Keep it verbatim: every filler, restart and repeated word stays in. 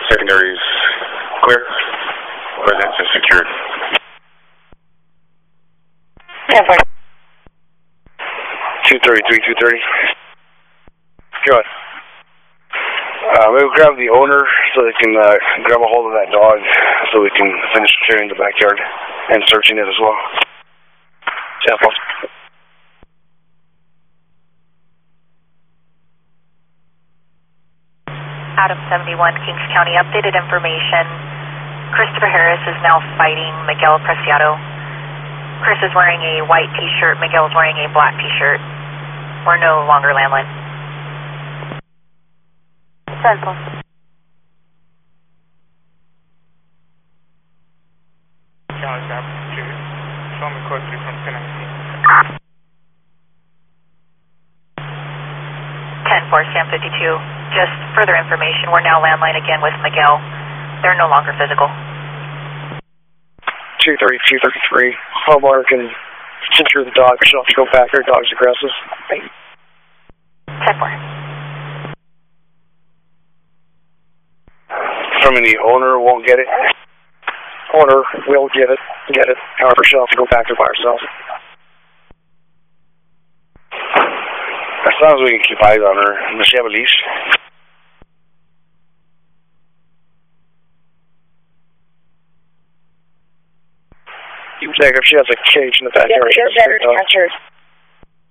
Secondaries clear. Residence is secured. ten four. two thirty-three, two thirty. Go ahead. Uh, we'll grab the owner so they can uh, grab a hold of that dog so we can finish clearing the backyard and searching it as well. Sample. Adam seventy-one, Kings County, updated information. Christopher Harris is now fighting Miguel Preciado. Chris is wearing a white t-shirt, Miguel is wearing a black t-shirt. We're no longer landline. Sample. County Staff two. Show me code three from ten nineteen. ten four, Sam fifty-two. Just further information, we're now landline again with Miguel. They're no longer physical. two thirty, two thirty-three. Homeowner can secure the dog. She'll have to go back. Her dog's aggressive. ten four. From the owner won't get it. Owner will get it. Get it. However, she'll have to go back there by herself. As long as we can keep eyes on her. Does she have a leash? You check if she has a cage in the backyard. Yeah, they're better to catch her.